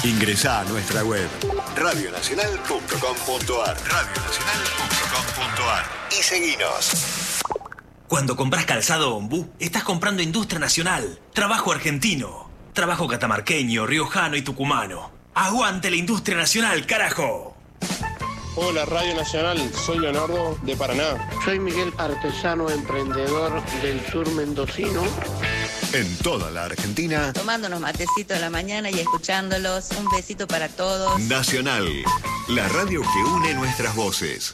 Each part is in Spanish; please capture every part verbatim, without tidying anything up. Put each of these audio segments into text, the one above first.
Ingresá a nuestra web radio nacional punto com punto ar radio nacional punto com punto ar y seguinos. Cuando compras calzado Ombú, estás comprando industria nacional, trabajo argentino, trabajo catamarqueño, riojano y tucumano. ¡Aguante la industria nacional, carajo! Hola, Radio Nacional, soy Leonardo de Paraná. Soy Miguel, artesano emprendedor del sur mendocino. En toda la Argentina, tomando unos matecitos a la mañana y escuchándolos. Un besito para todos. Nacional, la radio que une nuestras voces.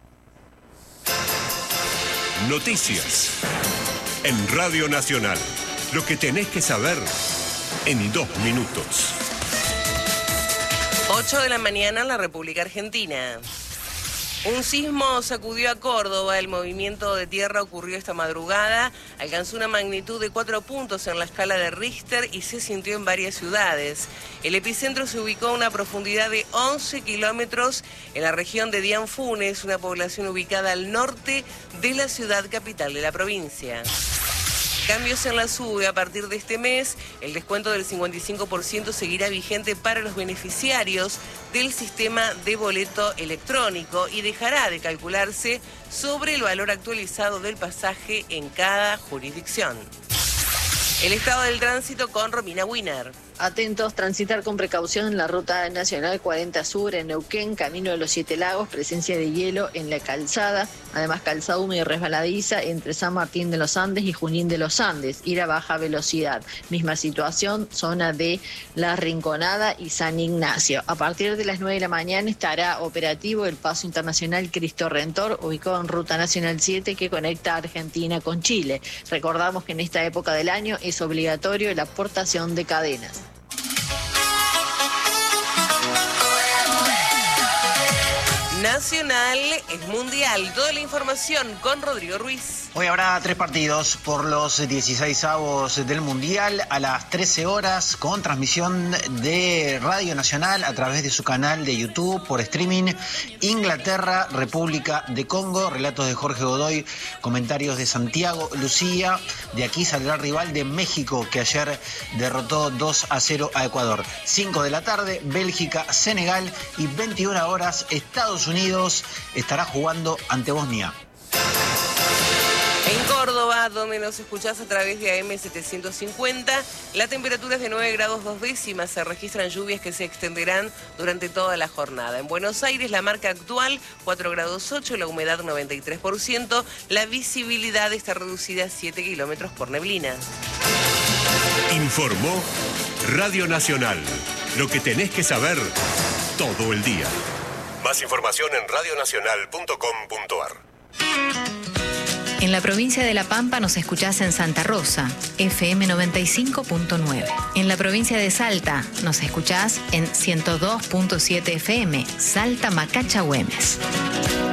Noticias en Radio Nacional. Lo que tenés que saber en dos minutos. ocho de la mañana en la República Argentina. Un sismo sacudió a Córdoba. El movimiento de tierra ocurrió esta madrugada. Alcanzó una magnitud de cuatro puntos en la escala de Richter y se sintió en varias ciudades. El epicentro se ubicó a una profundidad de once kilómetros en la región de Dianfunes, una población ubicada al norte de la ciudad capital de la provincia. Cambios en la SUBE. A partir de este mes, el descuento del cincuenta y cinco por ciento seguirá vigente para los beneficiarios del sistema de boleto electrónico y dejará de calcularse sobre el valor actualizado del pasaje en cada jurisdicción. El estado del tránsito con Romina Wiener. Atentos, transitar con precaución en la ruta nacional cuarenta Sur en Neuquén, camino de los Siete Lagos, presencia de hielo en la calzada, además calzada húmeda y resbaladiza entre San Martín de los Andes y Junín de los Andes, ir a baja velocidad. Misma situación, zona de La Rinconada y San Ignacio. A partir de las nueve de la mañana estará operativo el paso internacional Cristo Redentor, ubicado en ruta nacional siete que conecta a Argentina con Chile. Recordamos que en esta época del año es obligatorio la portación de cadenas. Nacional es mundial. Toda la información con Rodrigo Ruiz. Hoy habrá tres partidos por los dieciseisavos del Mundial a las trece horas con transmisión de Radio Nacional a través de su canal de YouTube por streaming. Inglaterra, República de Congo, relatos de Jorge Godoy, comentarios de Santiago Lucía. De aquí saldrá el rival de México que ayer derrotó dos a cero a Ecuador. cinco de la tarde, Bélgica, Senegal y veintiuna horas, Estados Unidos estará jugando ante Bosnia. En Córdoba, donde nos escuchás a través de A M setecientos cincuenta, la temperatura es de nueve grados dos décimas. Se registran lluvias que se extenderán durante toda la jornada. En Buenos Aires, la marca actual, cuatro grados ocho, la humedad noventa y tres por ciento. La visibilidad está reducida a siete kilómetros por neblina. Informó Radio Nacional. Lo que tenés que saber todo el día. Más información en radio nacional punto com punto ar. En la provincia de La Pampa nos escuchás en Santa Rosa, F M noventa y cinco punto nueve. En la provincia de Salta nos escuchás en ciento dos punto siete F M, Salta Macacha Güemes.